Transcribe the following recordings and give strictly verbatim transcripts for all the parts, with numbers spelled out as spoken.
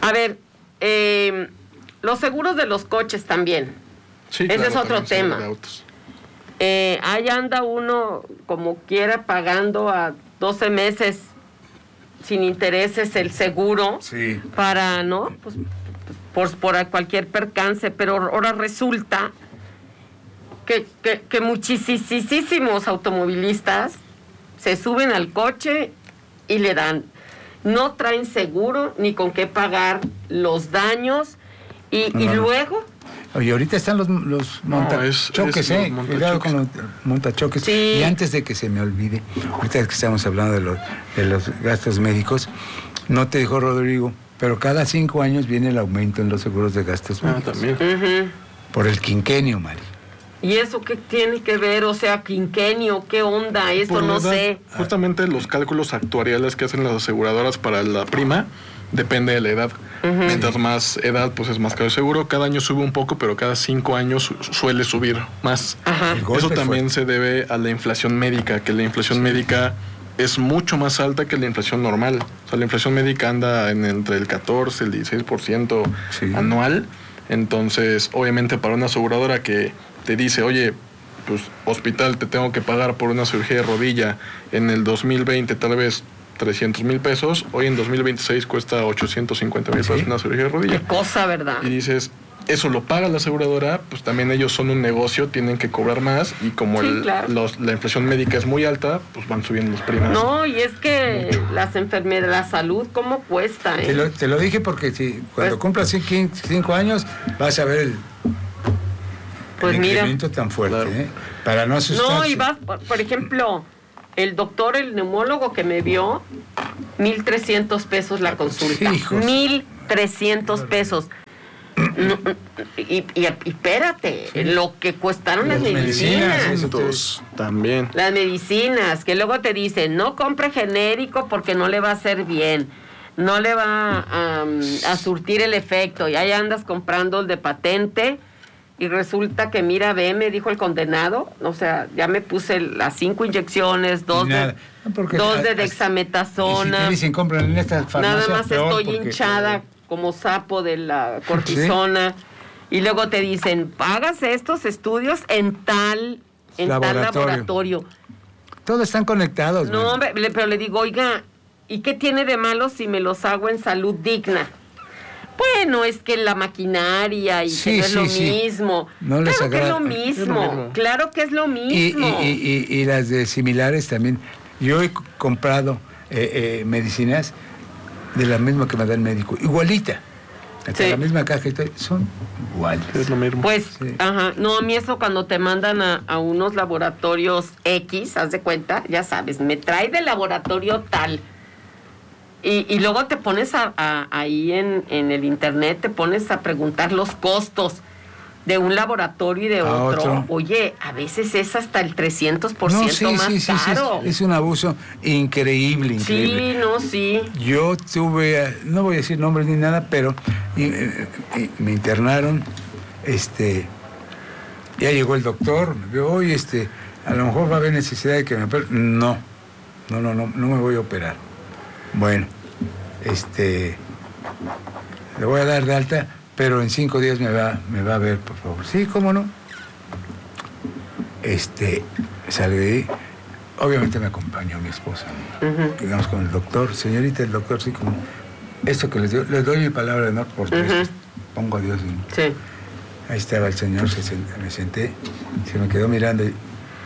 A ver, eh, los seguros de los coches también. Sí, Ese claro, es otro tema. De autos. Eh, ahí anda uno como quiera pagando a doce meses sin intereses el seguro, sí. para, ¿no? Pues, por, por cualquier percance, pero ahora resulta que, que, que muchísimos automovilistas se suben al coche y le dan. No traen seguro ni con qué pagar los daños y, no, y luego... Oye, ahorita están los, los montachoques, no, ¿eh? Monta Cuidado con los montachoques. Sí. Y antes de que se me olvide, ahorita que estamos hablando de los, de los gastos médicos, no te dijo Rodrigo, pero cada cinco años viene el aumento en los seguros de gastos ah, médicos. También. Uh-huh. Por el quinquenio, Mari. ¿Y eso qué tiene que ver? O sea, quinquenio, ¿qué onda? Eso no edad, sé. Justamente los cálculos actuariales que hacen las aseguradoras para la prima depende de la edad. Uh-huh. Mientras más edad, pues es más caro el seguro. Cada año sube un poco, pero cada cinco años su suele subir más. Uh-huh. Eso también se debe a la inflación médica, que la inflación sí. médica es mucho más alta que la inflación normal. O sea, la inflación médica anda en entre el catorce, el dieciséis por ciento sí. anual. Entonces, obviamente para una aseguradora que te dice, oye, pues hospital, te tengo que pagar por una cirugía de rodilla en el dos mil veinte tal vez trescientos mil pesos, hoy en dos mil veintiséis cuesta ochocientos cincuenta mil pesos una cirugía de rodilla. Qué cosa, ¿verdad? Y dices, eso lo paga la aseguradora, pues también ellos son un negocio, tienen que cobrar más y como sí, el, claro. los, la inflación médica es muy alta, pues van subiendo los precios. No, y es que mucho. Las enfermedades, la salud, ¿cómo cuesta? ¿eh? Te, lo, te lo dije porque si cuando pues, cumplas cinco años vas a ver el, pues el mira, incremento tan fuerte, claro. ¿eh? Para no asustarse. No, y vas, por, por ejemplo, el doctor, el neumólogo que me vio, mil trescientos pesos la consulta. Mil trescientos pesos. No, y, y, y espérate, sí. Lo que cuestaron las, las medicinas, medicinas también. Las medicinas, que luego te dicen, no compre genérico porque no le va a hacer bien, no le va a, a surtir el efecto, y ahí andas comprando el de patente, y resulta que mira, ve, me dijo el condenado, o sea, ya me puse las cinco inyecciones, dos de, dos de dexametasona. Y si dicen, compran en esta farmacia, nada más estoy porque, hinchada como sapo de la cortisona. ¿Sí? Y luego te dicen, pagas estos estudios en tal, en laboratorio. tal laboratorio. Todos están conectados. No, hombre, pero le digo, oiga, ¿y qué tiene de malo si me los hago en Salud Digna? Bueno, es que la maquinaria y sí, que no es sí, lo sí. mismo. No claro les que es lo mismo. Es lo mismo. Claro que es lo mismo. Y, y, y, y las de similares también. Yo he comprado eh, eh, medicinas de la misma que me da el médico, igualita. Hasta sí. la misma caja, son iguales. Es lo mismo. Pues, sí. ajá. No, a mí eso cuando te mandan a, a unos laboratorios X, haz de cuenta, ya sabes, me trae del laboratorio tal. Y, y luego te pones a, a, ahí en, en el internet, te pones a preguntar los costos de un laboratorio y de otro. otro. Oye, a veces es hasta el trescientos por ciento no, sí, más sí, sí, caro. Sí, sí, es un abuso increíble, increíble. Sí, no, sí. Yo tuve, no voy a decir nombres ni nada, pero y, y, y me internaron, este, ya llegó el doctor, me vio, oye, este, a lo mejor va a haber necesidad de que me opere. No, no, no, no, no me voy a operar. Bueno, este, le voy a dar de alta, pero en cinco días me va, me va a ver, por favor. Sí, cómo no. Este, salí de ahí. Obviamente me acompañó mi esposa, ¿no? Uh-huh. Digamos con el doctor. Señorita, el doctor, sí, como esto que les doy, les doy mi palabra de honor por tres. Uh-huh. Pongo a Dios en... Sí. Ahí estaba el señor, se sent, me senté, se me quedó mirando y...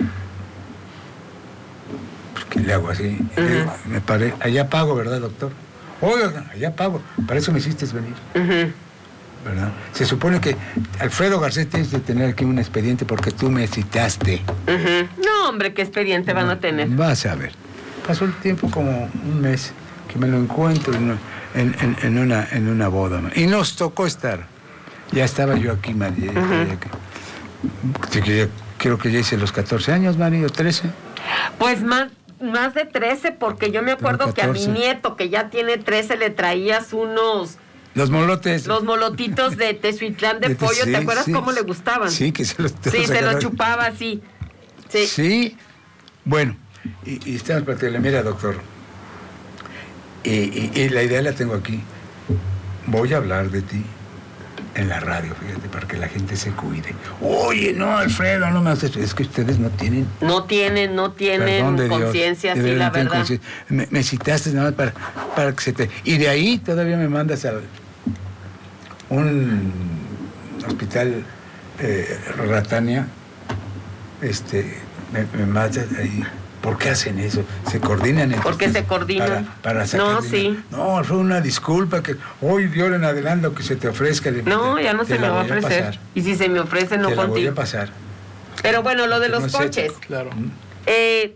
Pues, ¿qué le hago así? Uh-huh. Y me paré. Allá pago, ¿verdad, doctor? Oiga, allá pago. Para eso me hiciste venir. Uh-huh. ¿Verdad? Se supone que Alfredo Garcés tienes de tener aquí un expediente porque tú me citaste. Uh-huh. No, hombre, ¿qué expediente van no, a tener? Vas a ver. Pasó el tiempo como un mes que me lo encuentro en, en, en, en, una, en una boda. Y nos tocó estar. Ya estaba yo aquí, María. Uh-huh. Ya, creo que ya hice los catorce años, María, o trece. Pues más, más de trece, porque yo me acuerdo que a mi nieto, que ya tiene trece, le traías unos... Los molotes. Los molotitos de Tezuitlán de, de pollo, sí, ¿te acuerdas sí, cómo le gustaban? Sí, que se los Sí, se los chupaba así. Sí. Sí. Bueno, y, y estamos platicando, mira, doctor, y, y, y la idea la tengo aquí. voy a hablar de ti en la radio, fíjate, para que la gente se cuide. Oye, no, Alfredo, no me haces... Es que ustedes no tienen... No tienen, no tienen conciencia, sí, la verdad. Me, me citaste nada más para, para que se te... Y de ahí todavía me mandas a un hospital eh, Ratania, este, me, me mandas ahí... ¿Por qué hacen eso? ¿Se coordinan? Porque se coordinan. Para, para sacar no, dinero. sí. No, fue una disculpa que hoy de ahora en adelante que se te ofrezca. De, no, te, ya no se me va a ofrecer. A y si se me ofrece, no te contigo. Te la voy a pasar. Pero bueno, lo de los no coches. Sé, claro. Eh,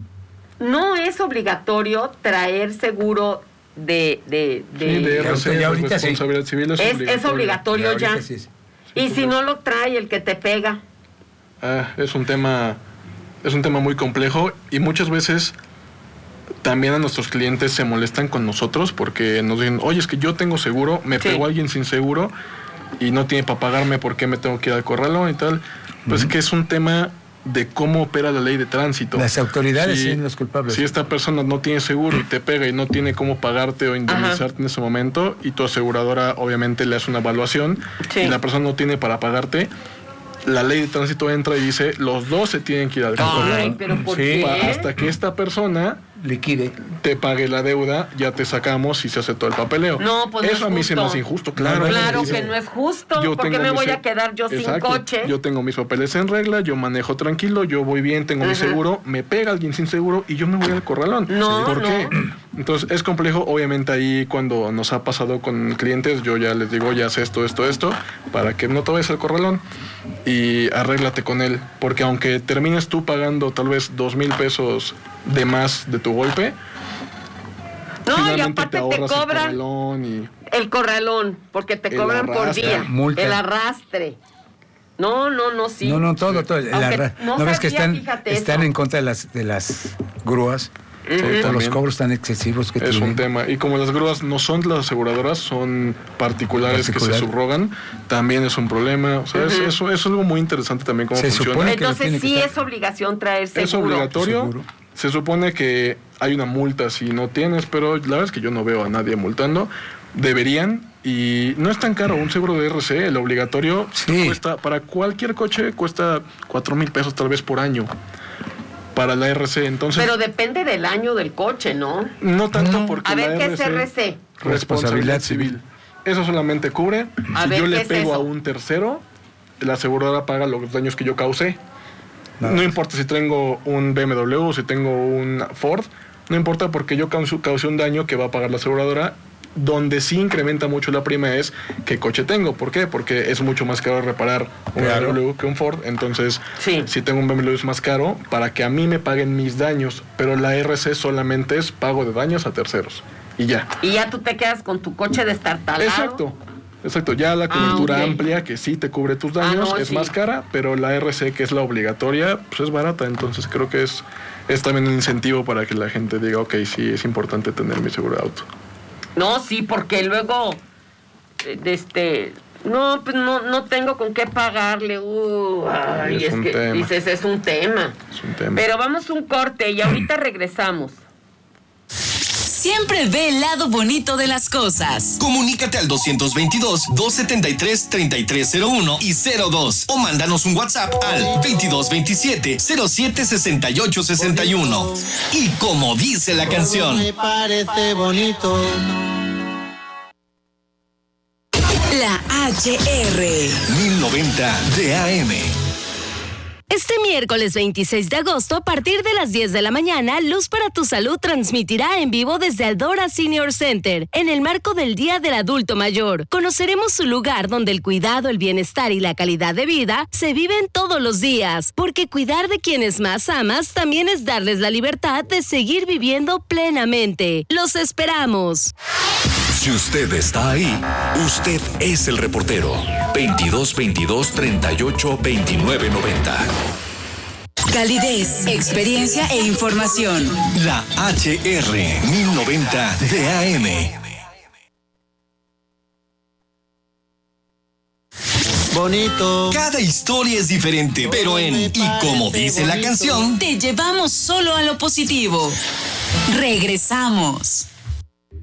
no es obligatorio traer seguro de... de, de, sí, de R C, ya ahorita responsabilidad sí. civil es, es obligatorio. Es obligatorio ya. Sí, sí. Y si no lo trae, el que te pega. Ah, es un tema... Es un tema muy complejo y muchas veces también a nuestros clientes se molestan con nosotros porque nos dicen, oye, es que yo tengo seguro, me sí. pegó alguien sin seguro y no tiene para pagarme, ¿por qué me tengo que ir al corralón y tal? Pues uh-huh. que es un tema de cómo opera la ley de tránsito. Las autoridades si, son los culpables. Si esta persona no tiene seguro y te pega y no tiene cómo pagarte o indemnizarte Ajá. en ese momento y tu aseguradora obviamente le hace una evaluación sí. y la persona no tiene para pagarte, la ley de tránsito entra y dice, los dos se tienen que ir al corralón. Ay, pero ¿por sí, qué? Hasta que esta persona liquide, te pague la deuda, ya te sacamos y se hace todo el papeleo. No, pues eso no a mí justo. se me hace injusto, claro. Claro que no es justo, yo porque me voy mis, a quedar yo exacto, sin coche. Yo tengo mis papeles en regla, yo manejo tranquilo, yo voy bien, tengo uh-huh. mi seguro, me pega alguien sin seguro y yo me voy al corralón. No, ¿Por no. qué? Entonces es complejo, obviamente ahí cuando nos ha pasado con clientes, yo ya les digo, ya haz esto, esto, esto, para que no te vayas al corralón y arréglate con él, porque aunque termines tú pagando tal vez dos mil pesos de más de tu golpe, no, y aparte te, te cobran el corralón, y el corralón porque te cobran arrastre, por día, multa. El arrastre. No, no, no, sí. No, no, todo, todo. El arra... No, ¿No sabía, ves que están, están en contra de las, de las grúas? Sí, uh-huh. Los cobros tan excesivos que es tienen. un tema. Y como las grúas no son de las aseguradoras, son particulares Particular. que se subrogan, también es un problema. O sea, uh-huh. es, eso, eso es algo muy interesante también cómo se funciona. Entonces sí es obligación traer seguro. Es obligatorio. ¿Seguro? Se supone que hay una multa si no tienes, pero la verdad es que yo no veo a nadie multando. Deberían, y no es tan caro. Un seguro de R C, el obligatorio, sí. cuesta, para cualquier coche, cuesta cuatro mil pesos tal vez por año. Para la R C, entonces... Pero depende del año del coche, ¿no? No tanto porque a ver, la ¿qué R C, es R C? Responsabilidad civil. Eso solamente cubre a si ver, yo le es pego eso? a un tercero, la aseguradora paga los daños que yo causé. No, no importa si tengo un B M W o si tengo un Ford, no importa porque yo causé un daño que va a pagar la aseguradora. Donde sí incrementa mucho la prima es qué coche tengo. ¿Por qué? Porque es mucho más caro reparar un claro. B M W que un Ford. Entonces, sí. si tengo un B M W es más caro para que a mí me paguen mis daños. Pero la R C solamente es pago de daños a terceros. Y ya. Y ya tú te quedas con tu coche destartalado. Exacto. Exacto. Ya la cobertura ah, okay. amplia que sí te cubre tus daños ah, no, es sí. más cara. Pero la R C, que es la obligatoria, pues es barata. Entonces creo que es, es también un incentivo para que la gente diga, ok, sí, es importante tener mi seguro de auto. No, sí, porque luego, este, no, pues no, no tengo con qué pagarle. Uh, ay, es, es que tema. dices, es un tema. Es un tema. Pero vamos a un corte y ahorita regresamos. Siempre ve el lado bonito de las cosas. Comunícate al doscientos veintidós, doscientos setenta y tres, treinta y tres cero uno y cero dos o mándanos un WhatsApp al veintidós veintisiete, cero siete sesenta y ocho sesenta y uno. Y como dice la canción, me parece bonito. La H R mil noventa de A M. Este miércoles veintiséis de agosto, a partir de las diez de la mañana, Luz para tu Salud transmitirá en vivo desde Aldora Senior Center, en el marco del Día del Adulto Mayor. Conoceremos su lugar donde el cuidado, el bienestar y la calidad de vida se viven todos los días, porque cuidar de quienes más amas también es darles la libertad de seguir viviendo plenamente. ¡Los esperamos! Si usted está ahí, usted es el reportero. veintidós veintidós, treinta y ocho, veintinueve noventa. Calidez, experiencia e información. La H R mil noventa de A M. Bonito. Cada historia es diferente, pero en Y como dice la canción, te llevamos solo a lo positivo. Regresamos.